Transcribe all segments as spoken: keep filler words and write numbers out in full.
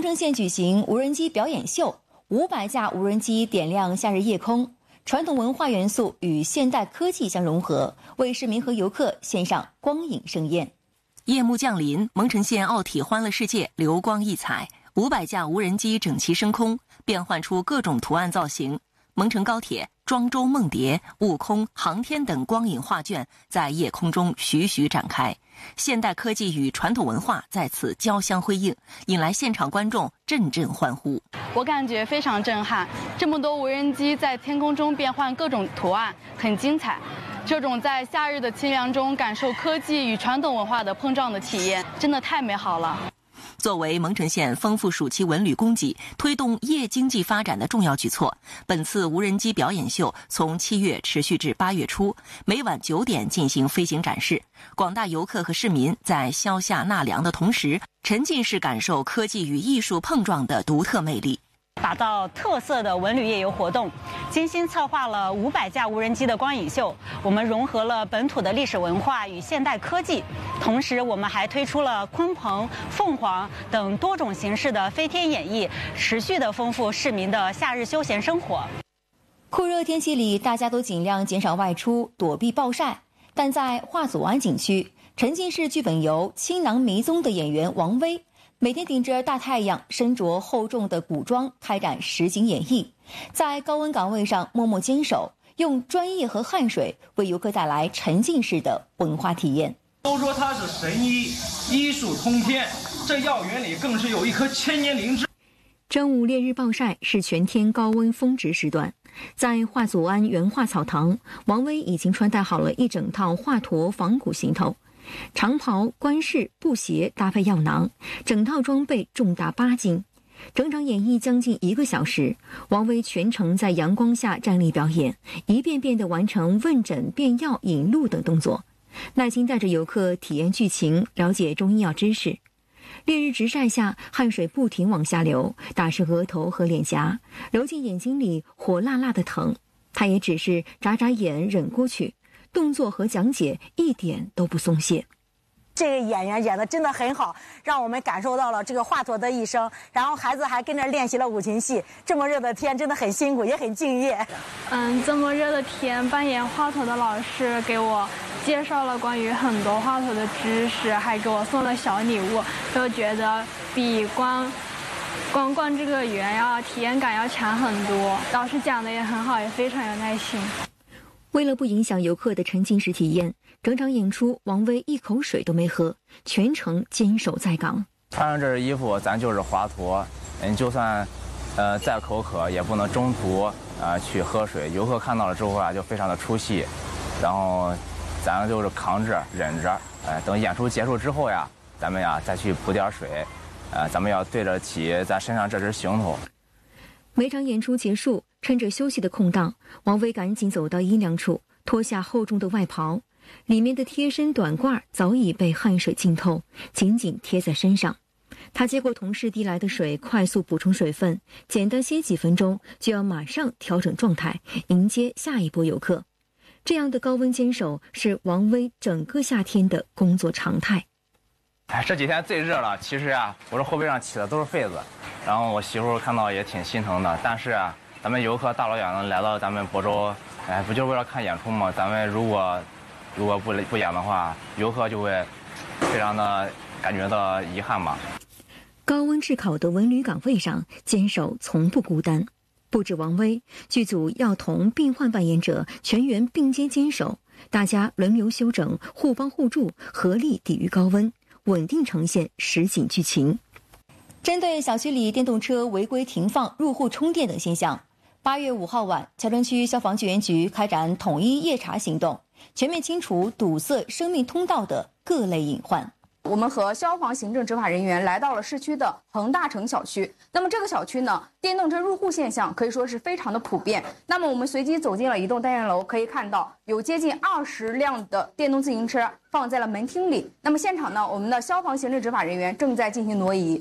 城县举行无人机表演秀，五百架无人机点亮夏日夜空，传统文化元素与现代科技相融合，为市民和游客献上光影盛宴。 夜幕降临，蒙城县奥体欢乐世界流光溢彩，五百架无人机整齐升空，变换出各种图案造型。蒙城高铁、庄周梦蝶、悟空、航天等光影画卷在夜空中徐徐展开，现代科技与传统文化在此交相辉映，引来现场观众阵阵欢呼。 我感觉非常震撼，这么多无人机在天空中变换各种图案，很精彩。这种在夏日的清凉中感受科技与传统文化的碰撞的体验，真的太美好了。 作为蒙城县丰富暑期文旅供给、推动夜经济发展的重要举措，本次无人机表演秀从七月持续至八月初，每晚九点进行飞行展示。广大游客和市民在消夏纳凉的同时，沉浸式感受科技与艺术碰撞的独特魅力。 打造特色的文旅夜游活动，精心策划了五百架无人机的光影秀。我们融合了本土的历史文化与现代科技，同时我们还推出了鲲鹏、凤凰等多种形式的飞天演绎，持续的丰富市民的夏日休闲生活。 酷热天气里，大家都尽量减少外出，躲避暴晒。但在化祖湾景区，沉浸式剧本游《倾囊迷踪》的演员王威，每天顶着大太阳，身着厚重的古装，开展实景演绎，在高温岗位上默默坚守，用专业和汗水为游客带来沉浸式的文化体验。 都说他是神医，医术通天，这药园里更是有一颗千年灵芝。 正午烈日暴晒是全天高温峰值时段，在化祖湾原画草堂，王威已经穿戴好了一整套华佗仿古行头。长袍、冠饰、布鞋搭配药囊，整套装备重达八斤。整场演绎将近一个小时，王威全程在阳光下站立表演，一遍遍地完成问诊、变药、引路等动作，耐心带着游客体验剧情，了解中医药知识。烈日直晒下，汗水不停往下流，打湿额头和脸颊，流进眼睛里，火辣辣的疼。他也只是眨眨眼忍过去，动作和讲解一点都不松懈。 这个演员演得真的很好，让我们感受到了这个华佗的一生。然后孩子还跟着练习了五禽戏，这么热的天真的很辛苦，也很敬业。 嗯，这么热的天，扮演华佗的老师给我介绍了关于很多华佗的知识，还给我送了小礼物，就觉得比光光逛这个园要体验感要强很多。老师讲的也很好，也非常有耐心。 为了不影响游客的沉浸式体验，整场演出王威一口水都没喝，全程坚守在岗。 穿上这身衣服，咱就是华佗。你就算，呃，再口渴，也不能中途呃去喝水。游客看到了之后啊，就非常的出戏。然后，咱就是扛着忍着，呃，等演出结束之后呀，咱们呀再去补点水，呃，咱们要对得起咱身上这只行头。 每场演出结束，趁着休息的空档，王威赶紧走到阴凉处，脱下厚重的外袍，里面的贴身短褂早已被汗水浸透，紧紧贴在身上。他接过同事递来的水，快速补充水分，简单歇几分钟，就要马上调整状态，迎接下一波游客。这样的高温坚守是王威整个夏天的工作常态。 哎，这几天最热了，其实啊，我这后背上起的都是痱子，然后我媳妇看到也挺心疼的。但是啊，咱们游客大老远的来到咱们亳州，哎，不就是为了看演出吗？咱们如果如果不不演的话，游客就会非常的感觉到遗憾嘛。 高温炙烤的文旅岗位上，坚守从不孤单。不止王威，剧组要同病患扮演者全员并肩坚守，大家轮流休整，互帮互助，合力抵御高温，稳定呈现实景剧情。针对小区里电动车违规停放、入户充电等现象，八月五号晚，桥城区消防救援局开展统一夜查行动，全面清除堵塞生命通道的各类隐患。 我们和消防行政执法人员来到了市区的恒大城小区。那么这个小区呢，电动车入户现象可以说是非常的普遍。那么我们随即走进了一栋单元楼，可以看到有接近二十辆的电动自行车放在了门厅里。那么现场呢，我们的消防行政执法人员正在进行挪移。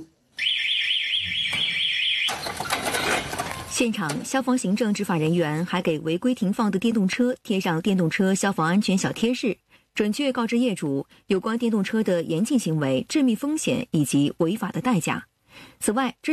现场，消防行政执法人员还给违规停放的电动车贴上电动车消防安全小贴士，准确告知业主有关电动车的严禁行为、致命风险以及违法的代价。此外，